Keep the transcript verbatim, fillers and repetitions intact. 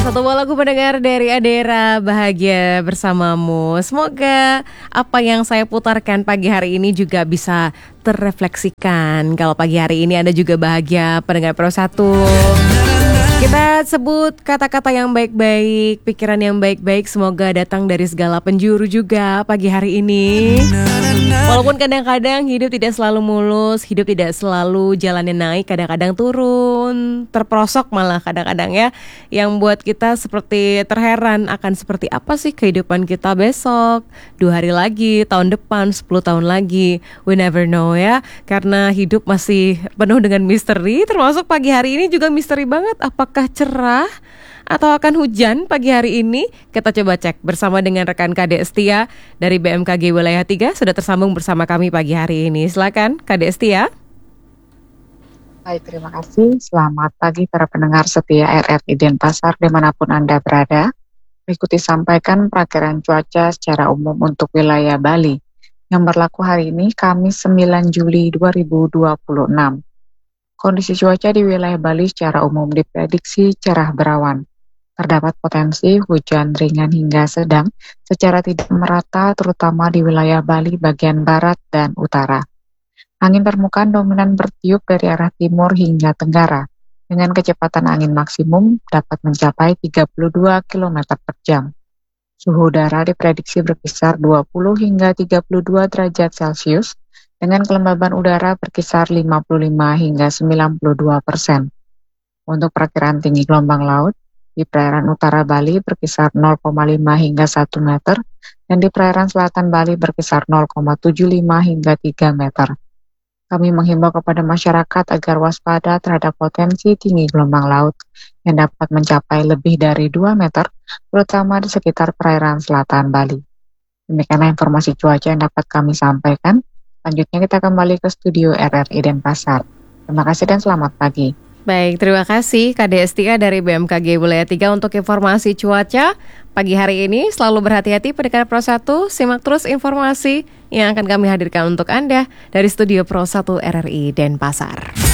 Satu buah lagu pendengar dari Adera, Bahagia Bersamamu. Semoga apa yang saya putarkan pagi hari ini juga bisa terrefleksikan. Kalau pagi hari ini Anda juga bahagia, pendengar Pro satu. Kita sebut kata-kata yang baik-baik, pikiran yang baik-baik, semoga datang dari segala penjuru juga pagi hari ini. Walaupun kadang-kadang hidup tidak selalu mulus, hidup tidak selalu jalannya naik, kadang-kadang turun, terperosok malah kadang-kadang ya. Yang buat kita seperti terheran akan seperti apa sih kehidupan kita besok, dua hari lagi, tahun depan, sepuluh tahun lagi. We never know ya, karena hidup masih penuh dengan misteri, termasuk pagi hari ini juga misteri banget. Apakah cerah atau akan hujan pagi hari ini? Kita coba cek bersama dengan rekan K D Setia dari B M K G Wilayah tiga sudah tersambung bersama kami pagi hari ini. Silakan K D Setia. Baik, terima kasih. Selamat pagi para pendengar setia R R I Denpasar dimanapun Anda berada. Berikut disampaikan perakiraan cuaca secara umum untuk wilayah Bali yang berlaku hari ini Kamis sembilan Juli dua ribu dua puluh enam. Kondisi cuaca di wilayah Bali secara umum diprediksi cerah berawan. Terdapat potensi hujan ringan hingga sedang secara tidak merata terutama di wilayah Bali bagian barat dan utara. Angin permukaan dominan bertiup dari arah timur hingga tenggara dengan kecepatan angin maksimum dapat mencapai tiga puluh dua kilometer per jam. Suhu udara diprediksi berkisar dua puluh hingga tiga puluh dua derajat Celcius dengan kelembaban udara berkisar lima puluh lima hingga sembilan puluh dua persen. Untuk perkiraan tinggi gelombang laut, di perairan utara Bali berkisar nol koma lima hingga satu meter, dan di perairan selatan Bali berkisar nol koma tujuh lima hingga tiga meter. Kami menghimbau kepada masyarakat agar waspada terhadap potensi tinggi gelombang laut yang dapat mencapai lebih dari dua meter, terutama di sekitar perairan selatan Bali. Demikianlah informasi cuaca yang dapat kami sampaikan. Selanjutnya kita kembali ke studio R R I Denpasar. Terima kasih dan selamat pagi. Baik, terima kasih K D Setia dari B M K G Wilayah tiga untuk informasi cuaca pagi hari ini. Selalu berhati-hati pendengar Pro satu, simak terus informasi yang akan kami hadirkan untuk Anda dari studio Pro satu R R I Denpasar.